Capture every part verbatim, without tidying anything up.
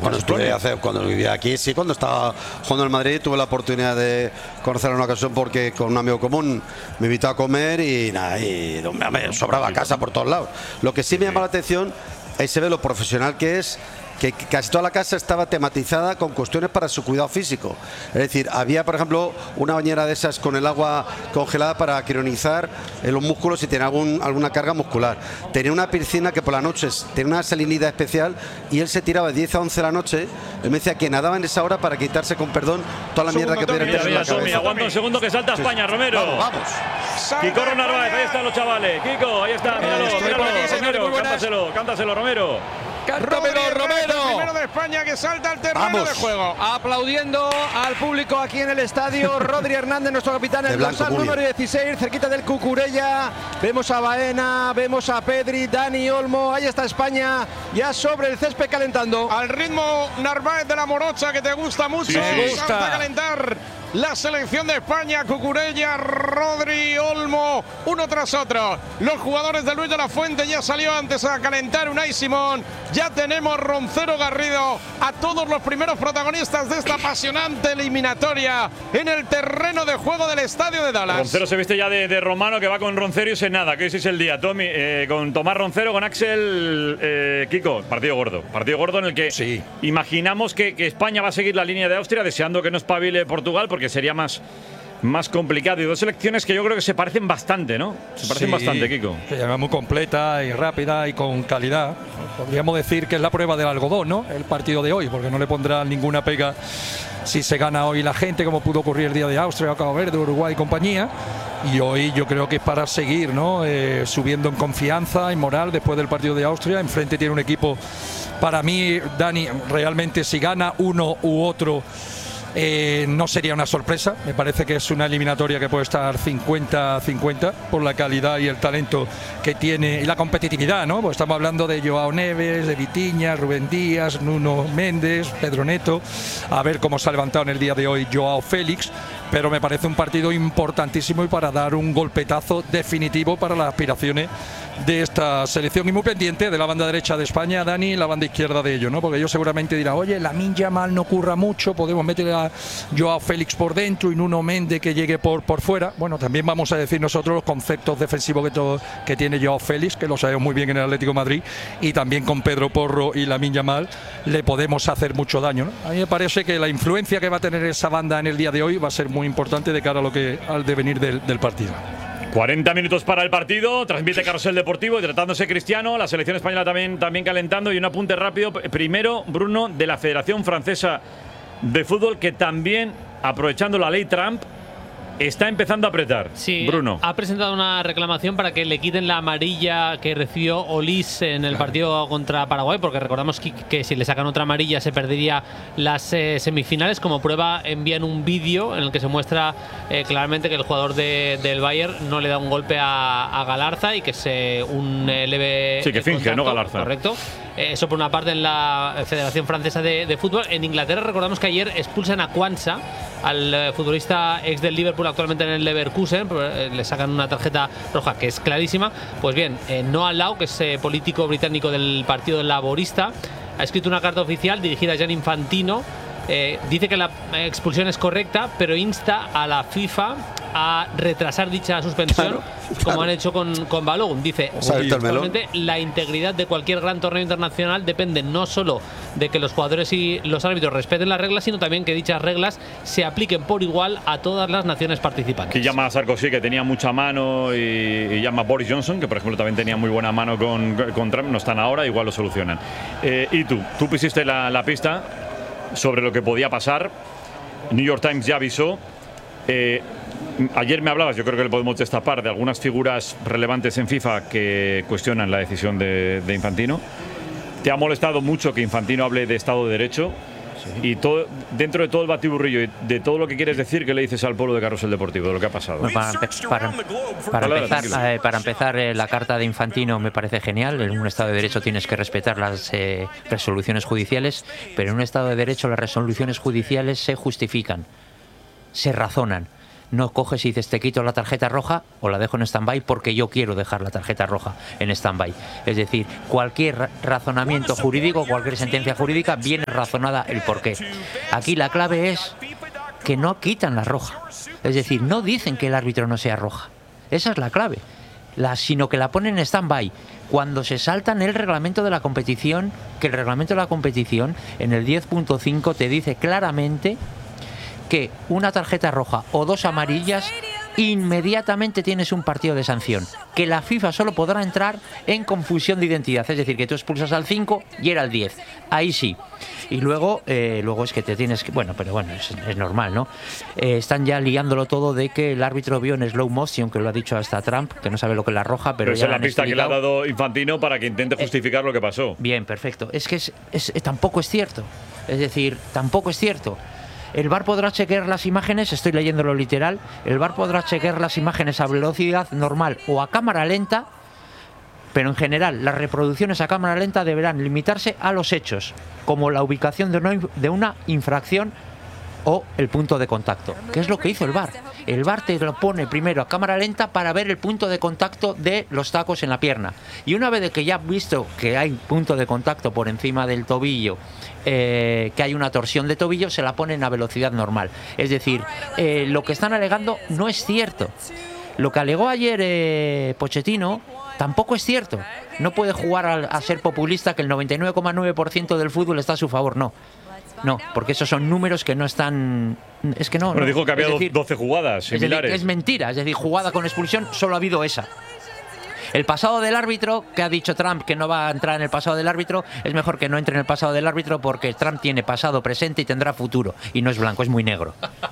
Cuando estuve hace, cuando vivía aquí, sí, cuando estaba jugando en Madrid, tuve la oportunidad de conocer en una ocasión porque con un amigo común me invitó a comer y nada, y me sobraba casa por todos lados. Lo que sí me llama la atención, ahí se ve lo profesional que es, que casi toda la casa estaba tematizada con cuestiones para su cuidado físico. Es decir, había, por ejemplo, una bañera de esas con el agua congelada para crionizar los músculos si tenía algún, alguna carga muscular. Tenía una piscina que por las noches tenía una salinidad especial y él se tiraba de diez a once de la noche. Él me decía que nadaba en esa hora para quitarse con perdón toda la mierda que pudiera tener en la cabeza. Aguanta un segundo que salta España, Romero. Vamos, vamos. Kiko Narváez, ahí están los chavales. Kiko, ahí está, míralo, míralo, Romero, cántaselo, cántaselo, Romero. ¡Cántamelo, Romero! Primero de España que salta al terreno Vamos. de juego. Aplaudiendo al público aquí en el estadio. Rodri Hernández, nuestro capitán, el dorsal número dieciséis, cerquita del Cucurella. Vemos a Baena, vemos a Pedri, Dani Olmo. Ahí está España, ya sobre el césped calentando. Al ritmo Narváez de la Morocha, que te gusta mucho. Sí, me gusta. Salta a calentar la selección de España. Cucurella, Rodri, Olmo, uno tras otro. Los jugadores de Luis de la Fuente, ya salió antes a calentar Unai Simón. Ya tenemos Roncero, Garrido, a todos los primeros protagonistas de esta apasionante eliminatoria en el terreno de juego del estadio de Dallas. Roncero se viste ya de, de romano, que va con Roncero y sin nada, que ese es el día. Tommy, eh, con Tomás Roncero, con Axel, eh, Kiko, partido gordo. Partido gordo en el que sí. imaginamos que, que España va a seguir la línea de Austria, deseando que no espabile Portugal, porque sería más, más complicado. Y dos selecciones que yo creo que se parecen bastante, ¿no? Se parecen sí, bastante, Kiko. Se llama muy completa y rápida y con calidad. Podríamos decir que es la prueba del algodón, ¿no? El partido de hoy, porque no le pondrá ninguna pega si se gana hoy la gente, como pudo ocurrir el día de Austria, Cabo Verde, Uruguay y compañía. Y hoy yo creo que es para seguir, ¿no? Eh, subiendo en confianza y moral después del partido de Austria. Enfrente tiene un equipo, para mí, Dani, realmente si gana uno u otro, Eh, no sería una sorpresa. Me parece que es una eliminatoria que puede estar cincuenta a cincuenta por la calidad y el talento que tiene y la competitividad, ¿no? Pues estamos hablando de Joao Neves, de Vitinha, Rubén Díaz, Nuno Méndez, Pedro Neto. A ver cómo se ha levantado en el día de hoy Joao Félix. Pero me parece un partido importantísimo y para dar un golpetazo definitivo para las aspiraciones de esta selección. Y muy pendiente de la banda derecha de España, Dani, y la banda izquierda de ellos, ¿no? Porque ellos seguramente dirán, oye, Lamine Yamal no curra mucho, podemos meter a Joao Félix por dentro y Nuno Méndez que llegue por, por fuera. Bueno, también vamos a decir nosotros los conceptos defensivos que, todo, que tiene Joao Félix, que lo sabemos muy bien en el Atlético de Madrid, y también con Pedro Porro y Lamine Yamal le podemos hacer mucho daño, ¿no? A mí me parece que la influencia que va a tener esa banda en el día de hoy va a ser muy importante de cara a lo que al devenir del, del partido. cuarenta minutos para el partido, transmite Carrusel Deportivo y tratándose Cristiano, la selección española también, también calentando. Y un apunte rápido, primero, Bruno, de la Federación Francesa de Fútbol, que también, aprovechando la ley Trump, está empezando a apretar. Sí, Bruno ha presentado una reclamación para que le quiten la amarilla que recibió Olís en el claro. partido contra Paraguay, porque recordamos que, que si le sacan otra amarilla se perdería las eh, semifinales. Como prueba envían un vídeo en el que se muestra eh, claramente que el jugador de, del Bayern no le da un golpe a, a Galarza y que se un eh, leve sí que finge, contacto, ¿no? Galarza. Correcto. Eh, eso por una parte en la Federación Francesa de, de Fútbol. En Inglaterra recordamos que ayer expulsan a Quansah, al eh, futbolista ex del Liverpool, actualmente en el Leverkusen, eh, le sacan una tarjeta roja que es clarísima. Pues bien, eh, Noah Law, que es eh, político británico del Partido Laborista, ha escrito una carta oficial dirigida a Gianni Infantino. Eh, dice que la expulsión es correcta, pero insta a la FIFA a retrasar dicha suspensión, claro, como claro. han hecho con, con Balogun. Dice, actualmente la integridad de cualquier gran torneo internacional depende no solo de que los jugadores y los árbitros respeten las reglas, sino también que dichas reglas se apliquen por igual a todas las naciones participantes. Aquí llama a Sarkozy, que tenía mucha mano, y, y llama a Boris Johnson, que por ejemplo también tenía muy buena mano con, con Trump. No están ahora, igual lo solucionan. Eh, y tú, tú pusiste la, la pista sobre lo que podía pasar. New York Times ya avisó. Eh, ayer me hablabas, yo creo que le podemos destapar, de algunas figuras relevantes en FIFA que cuestionan la decisión de, de Infantino. ¿Te ha molestado mucho que Infantino hable de Estado de Derecho? Sí. Y todo, dentro de todo el batiburrillo y de todo lo que quieres decir, ¿qué le dices al pueblo de Carrusel Deportivo de lo que ha pasado? Bueno, para, empe para, para empezar, eh, para empezar eh, la carta de Infantino me parece genial. En un Estado de Derecho tienes que respetar las eh, resoluciones judiciales, pero en un Estado de Derecho las resoluciones judiciales se justifican, se razonan. no coges y dices te quito la tarjeta roja o la dejo en stand-by porque yo quiero dejar la tarjeta roja en stand-by. Es decir, cualquier razonamiento jurídico, cualquier sentencia jurídica viene razonada el porqué. Aquí la clave es que no quitan la roja. Es decir, no dicen que el árbitro no sea roja. Esa es la clave. La, sino que la ponen en stand-by. Cuando se saltan el reglamento de la competición, que el reglamento de la competición en el diez punto cinco te dice claramente que una tarjeta roja o dos amarillas inmediatamente tienes un partido de sanción, que la FIFA solo podrá entrar en confusión de identidad, es decir, que tú expulsas al cinco y era al diez, ahí sí. Y luego eh, luego es que te tienes que, bueno, pero bueno, es, es normal, ¿no? Eh, están ya liándolo todo de que el árbitro vio en slow motion, que lo ha dicho hasta Trump, que no sabe lo que es la roja, pero, pero esa ya es la pista explicado. que le ha dado Infantino para que intente justificar eh, lo que pasó. Bien, perfecto. Es que es, es, es, tampoco es cierto. Es decir, tampoco es cierto. El V A R podrá chequear las imágenes, estoy leyéndolo literal, el V A R podrá chequear las imágenes a velocidad normal o a cámara lenta, pero en general las reproducciones a cámara lenta deberán limitarse a los hechos, como la ubicación de una, de una infracción o el punto de contacto. ¿Qué es lo que hizo el V A R? El V A R te lo pone primero a cámara lenta para ver el punto de contacto de los tacos en la pierna. Y una vez de que ya has visto que hay punto de contacto por encima del tobillo, eh, que hay una torsión de tobillo, se la ponen a velocidad normal. Es decir, eh, lo que están alegando no es cierto. Lo que alegó ayer eh, Pochettino tampoco es cierto. No puede jugar a, a ser populista, que el noventa y nueve coma nueve por ciento del fútbol está a su favor, no. No, porque esos son números que no están... Es que no... Bueno, no. dijo que había es decir, doce jugadas similares. Es, decir, es mentira, es decir, jugada con expulsión solo ha habido esa. El pasado del árbitro, que ha dicho Trump que no va a entrar en el pasado del árbitro, es mejor que no entre en el pasado del árbitro porque Trump tiene pasado, presente y tendrá futuro. Y no es blanco, es muy negro.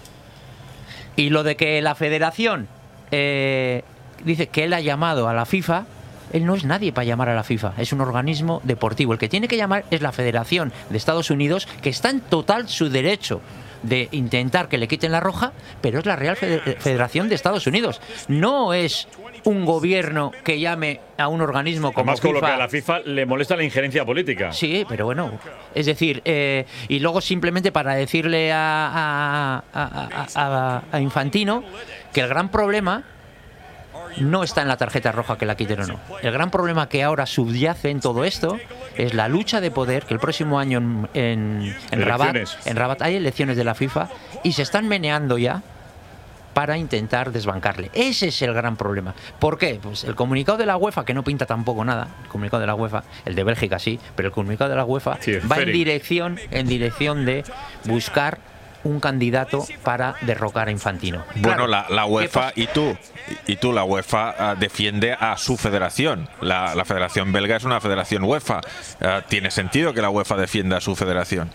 Y lo de que la federación eh, dice que él ha llamado a la FIFA... Él no es nadie para llamar a la FIFA, es un organismo deportivo. El que tiene que llamar es la Federación de Estados Unidos, que está en total su derecho de intentar que le quiten la roja, pero es la Real Federación de Estados Unidos. No es un gobierno que llame a un organismo como Además, con FIFA. lo que a la FIFA le molesta la injerencia política. Sí, pero bueno, es decir, eh, y luego simplemente para decirle a, a, a, a, a Infantino que el gran problema no está en la tarjeta roja que la quiten o no. El gran problema que ahora subyace en todo esto es la lucha de poder, que el próximo año en, en, en, Rabat, en Rabat hay elecciones de la FIFA y se están meneando ya para intentar desbancarle. Ese es el gran problema. ¿Por qué? Pues el comunicado de la UEFA, que no pinta tampoco nada, el comunicado de la UEFA, el de Bélgica sí, pero el comunicado de la UEFA sí, va en dirección, en dirección de buscar un candidato para derrocar a Infantino. Bueno, claro, la, la UEFA y tú, y tú, la UEFA uh, defiende a su federación. La, la federación belga es una federación UEFA. Uh, ¿Tiene sentido que la UEFA defienda a su federación?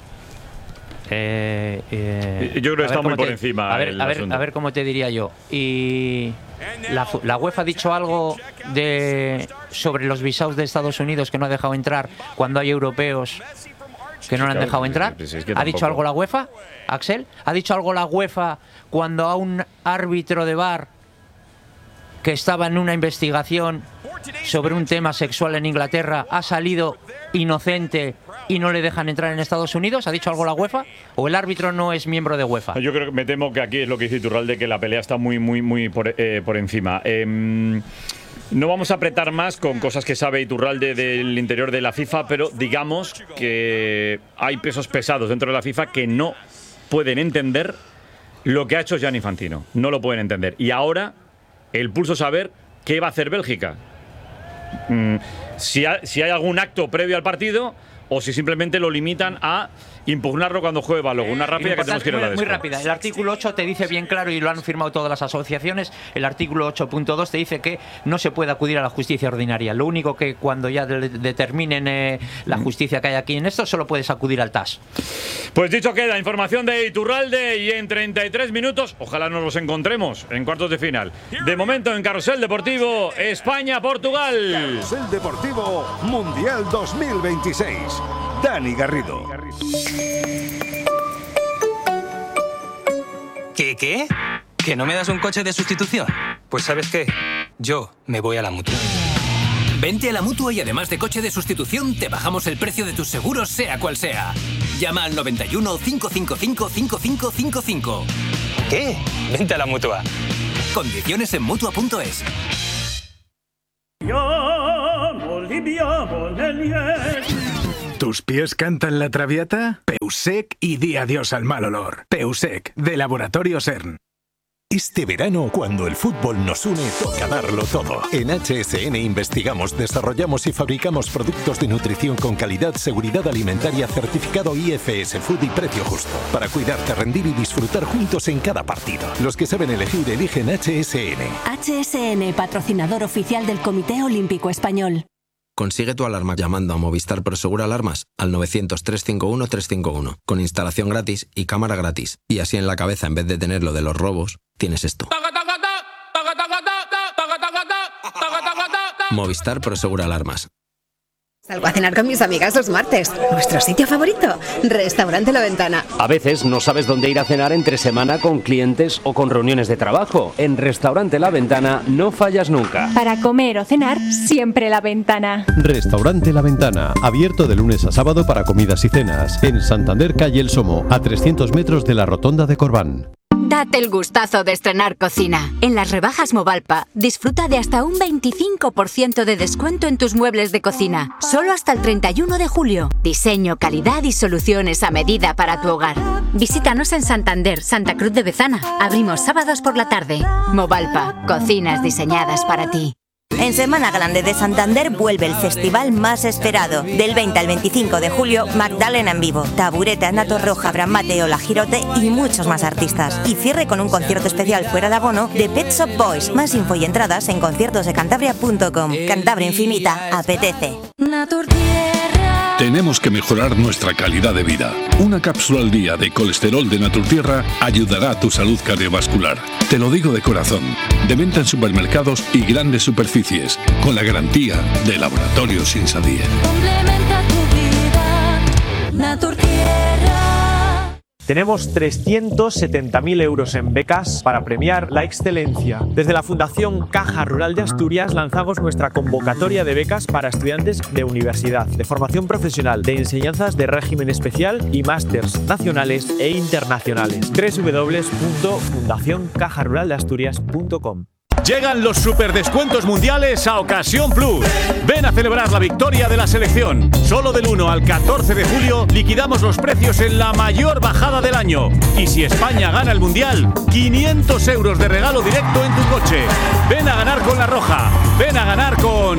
Eh, eh, yo creo que está muy por te, encima. A ver, a, ver, a ver cómo te diría yo. Y la, la UEFA ha dicho algo de sobre los visados de Estados Unidos que no ha dejado entrar cuando hay europeos que no le han dejado entrar. ¿Ha dicho algo la UEFA, Axel? ¿Ha dicho algo la UEFA cuando a un árbitro de V A R que estaba en una investigación sobre un tema sexual en Inglaterra ha salido inocente y no le dejan entrar en Estados Unidos? ¿Ha dicho algo la UEFA? ¿O el árbitro no es miembro de UEFA? Yo creo que me temo que aquí es lo que dice Iturralde, que la pelea está muy, muy, muy por, eh, por encima. Eh, No vamos a apretar más con cosas que sabe Iturralde del interior de la FIFA, pero digamos que hay pesos pesados dentro de la FIFA que no pueden entender lo que ha hecho Gianni Infantino. No lo pueden entender. Y ahora el pulso es saber qué va a hacer Bélgica. Mm, si, ha, si hay algún acto previo al partido o si simplemente lo limitan a impugnarlo cuando juegue Balogun. Una rápida que tenemos que ir a la Muy rápida. El artículo ocho te dice bien claro, y lo han firmado todas las asociaciones, el artículo ocho punto dos te dice que no se puede acudir a la justicia ordinaria. Lo único que cuando ya de determinen eh, la justicia que hay aquí en esto, solo puedes acudir al T A S. Pues dicho queda, información de Iturralde, y en treinta y tres minutos, ojalá nos los encontremos en cuartos de final. De momento en Carrusel Deportivo, España-Portugal. Carrusel Deportivo Mundial dos mil veintiséis. Dani Garrido. ¿Qué, qué? ¿Que no me das un coche de sustitución? Pues ¿sabes qué? Yo me voy a la Mutua. Vente a la Mutua y además de coche de sustitución, te bajamos el precio de tus seguros, sea cual sea. Llama al noventa y uno, cinco cinco cinco, cinco cinco cinco cinco. qué? Vente a la Mutua. Condiciones en Mutua punto es. ¿Tus pies cantan la Traviata? Peusec y di adiós al mal olor. Peusec, de Laboratorio CERN. Este verano, cuando el fútbol nos une, toca darlo todo. En H S N investigamos, desarrollamos y fabricamos productos de nutrición con calidad, seguridad alimentaria, certificado I F S Food y precio justo. Para cuidarte, rendir y disfrutar juntos en cada partido. Los que saben elegir, eligen H S N. H S N, patrocinador oficial del Comité Olímpico Español. Consigue tu alarma llamando a Movistar Prosegur Alarmas al novecientos, trescientos cincuenta y uno, trescientos cincuenta y uno, con instalación gratis y cámara gratis. Y así en la cabeza, en vez de tener lo de los robos, tienes esto. Movistar Prosegur Alarmas. Salgo a cenar con mis amigas los martes. ¿Nuestro sitio favorito? Restaurante La Ventana. A veces no sabes dónde ir a cenar entre semana con clientes o con reuniones de trabajo. En Restaurante La Ventana no fallas nunca. Para comer o cenar, siempre La Ventana. Restaurante La Ventana, abierto de lunes a sábado para comidas y cenas. En Santander, calle El Somo, a trescientos metros de la Rotonda de Corbán. Date el gustazo de estrenar cocina. En las rebajas Movalpa, disfruta de hasta un veinticinco por ciento de descuento en tus muebles de cocina. Solo hasta el treinta y uno de julio. Diseño, calidad y soluciones a medida para tu hogar. Visítanos en Santander, Santa Cruz de Bezana. Abrimos sábados por la tarde. Movalpa, cocinas diseñadas para ti. En Semana Grande de Santander vuelve el festival más esperado. Del veinte al veinticinco de julio, Magdalena en vivo, Tabureta, Nato Roja, Abraham Mateo, La Girote y muchos más artistas. Y cierre con un concierto especial fuera de abono de Pet Shop Boys. Más info y entradas en conciertos de cantabria punto com. Cantabria Infinita, apetece. Tenemos que mejorar nuestra calidad de vida. Una cápsula al día de colesterol de Naturtierra ayudará a tu salud cardiovascular. Te lo digo de corazón. De venta en supermercados y grandes superficies, con la garantía de Laboratorios Insadía. Complementa tu vida, Naturtierra. Tenemos trescientos setenta mil euros en becas para premiar la excelencia. Desde la Fundación Caja Rural de Asturias lanzamos nuestra convocatoria de becas para estudiantes de universidad, de formación profesional, de enseñanzas de régimen especial y másters nacionales e internacionales. doble u doble u doble u punto fundación caja rural de asturias punto com. Llegan los superdescuentos mundiales a Ocasión Plus. Ven a celebrar la victoria de la selección. Solo del uno al catorce de julio liquidamos los precios en la mayor bajada del año. Y si España gana el mundial, quinientos euros de regalo directo en tu coche. Ven a ganar con La Roja. Ven a ganar con